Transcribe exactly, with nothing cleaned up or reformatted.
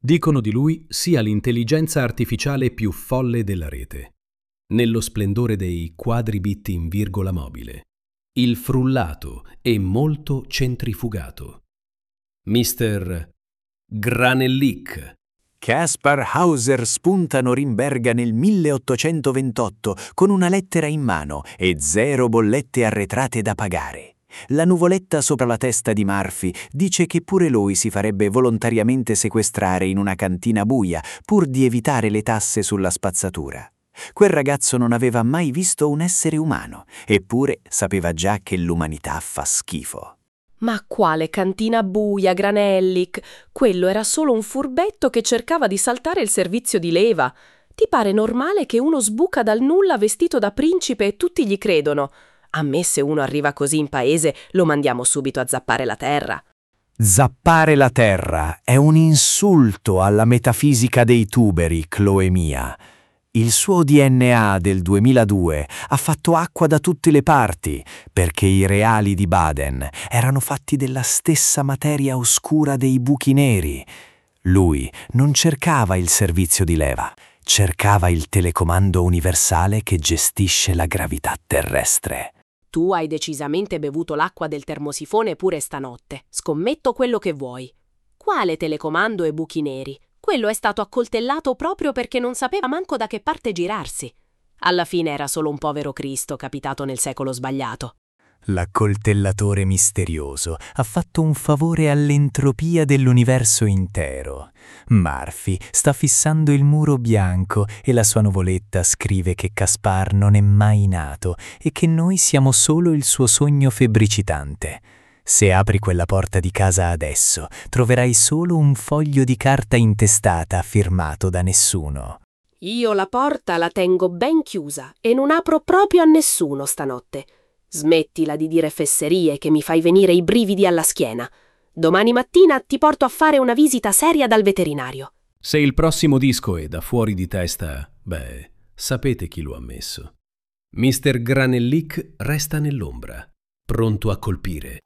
Dicono di lui sia l'intelligenza artificiale più folle della rete. Nello splendore dei quadri bit in virgola mobile. Il frullato e molto centrifugato. mister Granellic. Caspar Hauser spunta a Norimberga nel milleottocentoventotto con una lettera in mano e zero bollette arretrate da pagare. La nuvoletta sopra la testa di Murphy dice che pure lui si farebbe volontariamente sequestrare in una cantina buia pur di evitare le tasse sulla spazzatura. Quel ragazzo non aveva mai visto un essere umano, eppure sapeva già che l'umanità fa schifo. Ma quale cantina buia, Granellic? Quello era solo un furbetto che cercava di saltare il servizio di leva. Ti pare normale che uno sbuca dal nulla vestito da principe e tutti gli credono? A me se uno arriva così in paese lo mandiamo subito a zappare la terra. Zappare la terra è un insulto alla metafisica dei tuberi, Chloe mia. Il suo D N A del duemiladue ha fatto acqua da tutte le parti, perché i reali di Baden erano fatti della stessa materia oscura dei buchi neri. Lui non cercava il servizio di leva, cercava il telecomando universale che gestisce la gravità terrestre. Tu hai decisamente bevuto l'acqua del termosifone pure stanotte. Scommetto quello che vuoi. Quale telecomando e buchi neri? Quello è stato accoltellato proprio perché non sapeva manco da che parte girarsi. Alla fine era solo un povero Cristo capitato nel secolo sbagliato. L'accoltellatore misterioso ha fatto un favore all'entropia dell'universo intero. Murphy sta fissando il muro bianco e la sua nuvoletta scrive che Caspar non è mai nato e che noi siamo solo il suo sogno febbricitante. Se apri quella porta di casa adesso, troverai solo un foglio di carta intestata firmato da nessuno. Io la porta la tengo ben chiusa e non apro proprio a nessuno stanotte. Smettila di dire fesserie che mi fai venire i brividi alla schiena. Domani mattina ti porto a fare una visita seria dal veterinario. Se il prossimo disco è da fuori di testa, beh, sapete chi lo ha messo. mister Granellic resta nell'ombra, pronto a colpire.